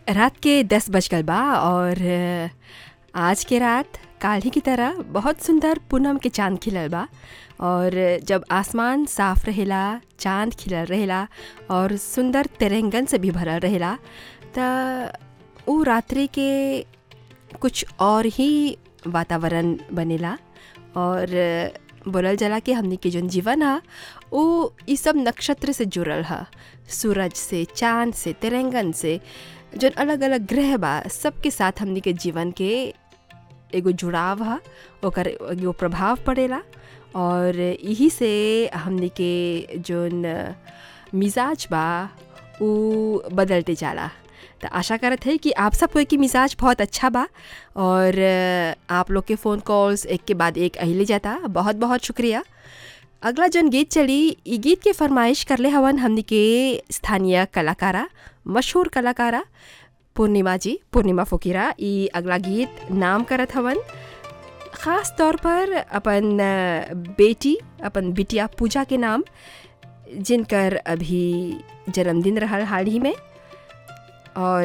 रात के 10 बज गल बा और आज के रात काल ही की तरह बहुत सुंदर पूनम के चाँद खिलल बा। और जब आसमान साफ रहेला, चाँद खिलल रहेला और सुंदर तिरंगन से भी भरल रहेला त उ रात्रि के कुछ और ही वातावरण बनेला। और बोलल जाला कि हमनी के जौन जीवन हा उ ई सब नक्षत्र से जुड़ल हा, सूरज से, चाँद से, तिरंगन से, जौन अलग अलग ग्रह बा सबके साथ हमनी के जीवन के एगो जुड़ाव हा, ओकर एगो प्रभाव पड़ेला। और यही से हमनी के जौन मिजाज बा उ बदलते जाला। तो आशा करत है कि आप सब कोई की मिजाज बहुत अच्छा बा और आप लोग के फ़ोन कॉल्स एक के बाद एक अहिले जाता। बहुत बहुत शुक्रिया। अगला जौन गीत चली ई गीत के फरमाइश करले हवन हमनी के स्थानीय कलाकारा, मशहूर कलाकारा पूर्णिमा जी, पूर्णिमा फ़ोकीरा। ई अगला गीत नाम करत हवन ख़ास तौर पर अपन बेटी, अपन बिटिया पूजा के नाम, जिनकर अभी जन्मदिन रहल हाल ही में। और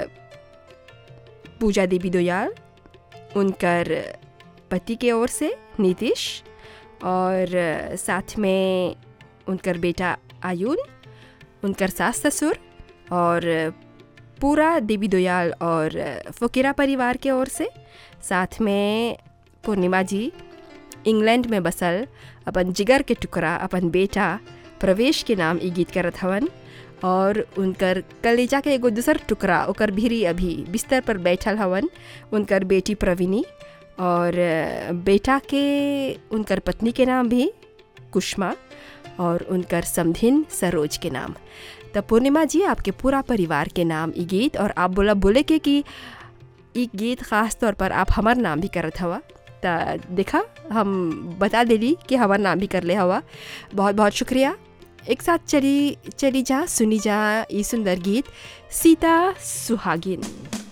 पूजा देवी दोयाल, उनकर पति के ओर से नीतीश, और साथ में उनकर बेटा आयुन, उनकर सास ससुर और पूरा देवी दोयाल और फ़ोकीरा परिवार के ओर से। साथ में पूर्णिमा जी इंग्लैंड में बसल अपन जिगर के टुकड़ा, अपन बेटा प्रवेश के नाम ई गीत करत हवन। और उनकर कलेजा के एगो दूसर टुकड़ा ओकर भीरी अभी बिस्तर पर बैठल हवन, उनकर बेटी प्रवीणी, और बेटा के उनकर पत्नी के नाम भी कुष्मा, और उनकर समधिन सरोज के नाम। तो पूर्णिमा जी आपके पूरा परिवार के नाम ई गीत। और आप बोले के कि ई गीत ख़ास तौर पर आप हमार नाम भी करत हवा, तो देखा हम बता देली कि हमार नाम भी कर ले हवा। बहुत बहुत शुक्रिया। एक साथ चली जा, सुनी जा ये सुंदर गीत सीता सुहागिन।